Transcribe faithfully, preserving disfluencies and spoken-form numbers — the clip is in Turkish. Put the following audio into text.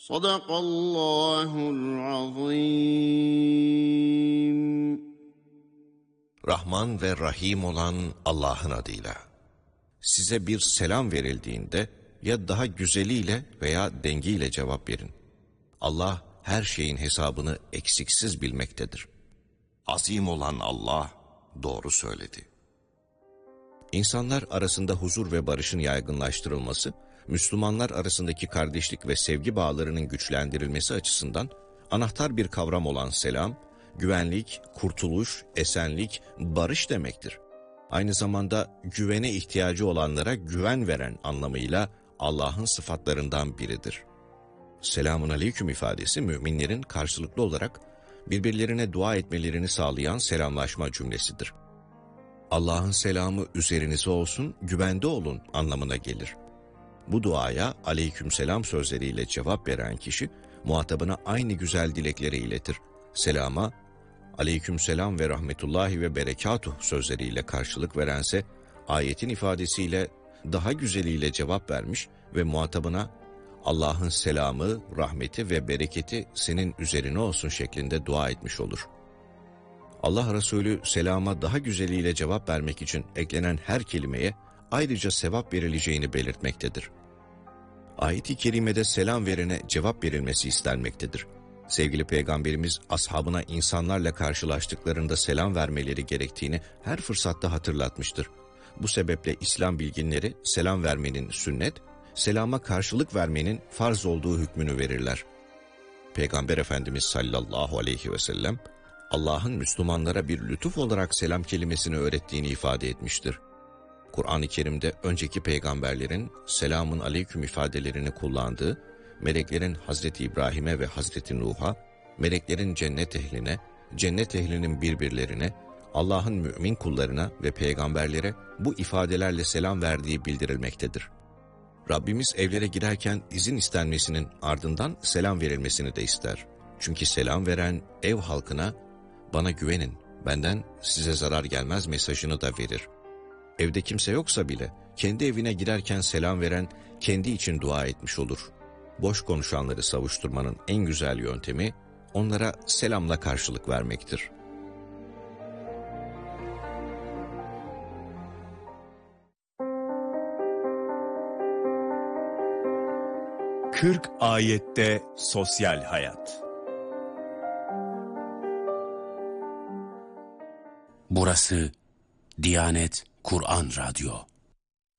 Sadakallahul azim. Rahman ve Rahim olan Allah'ın adıyla. Size bir selam verildiğinde ya daha güzeliyle veya dengiyle cevap verin. Allah her şeyin hesabını eksiksiz bilmektedir. Azim olan Allah doğru söyledi. İnsanlar arasında huzur ve barışın yaygınlaştırılması, Müslümanlar arasındaki kardeşlik ve sevgi bağlarının güçlendirilmesi açısından anahtar bir kavram olan selam, güvenlik, kurtuluş, esenlik, barış demektir. Aynı zamanda güvene ihtiyacı olanlara güven veren anlamıyla Allah'ın sıfatlarından biridir. Selamun aleyküm ifadesi müminlerin karşılıklı olarak birbirlerine dua etmelerini sağlayan selamlaşma cümlesidir. Allah'ın selamı üzerinize olsun, güvende olun anlamına gelir. Bu duaya aleykümselam sözleriyle cevap veren kişi muhatabına aynı güzel dilekleri iletir. Selama aleykümselam ve rahmetullahi ve berekatuh sözleriyle karşılık verense ayetin ifadesiyle daha güzeliyle cevap vermiş ve muhatabına Allah'ın selamı, rahmeti ve bereketi senin üzerine olsun şeklinde dua etmiş olur. Allah Resulü selama daha güzeliyle cevap vermek için eklenen her kelimeye ayrıca sevap verileceğini belirtmektedir. Ayet-i kerimede selam verene cevap verilmesi istenmektedir. Sevgili Peygamberimiz ashabına insanlarla karşılaştıklarında selam vermeleri gerektiğini her fırsatta hatırlatmıştır. Bu sebeple İslam bilginleri selam vermenin sünnet, selama karşılık vermenin farz olduğu hükmünü verirler. Peygamber Efendimiz sallallahu aleyhi ve sellem Allah'ın Müslümanlara bir lütuf olarak selam kelimesini öğrettiğini ifade etmiştir. Kur'an-ı Kerim'de önceki peygamberlerin selamun aleyküm ifadelerini kullandığı, meleklerin Hazreti İbrahim'e ve Hazreti Nuh'a, meleklerin cennet ehline, cennet ehlinin birbirlerine, Allah'ın mümin kullarına ve peygamberlere bu ifadelerle selam verdiği bildirilmektedir. Rabbimiz evlere girerken izin istenmesinin ardından selam verilmesini de ister. Çünkü selam veren ev halkına bana güvenin, benden size zarar gelmez mesajını da verir. Evde kimse yoksa bile kendi evine girerken selam veren kendi için dua etmiş olur. Boş konuşanları savuşturmanın en güzel yöntemi onlara selamla karşılık vermektir. kırk ayette sosyal hayat. Burası Diyanet Kur'an Radyo.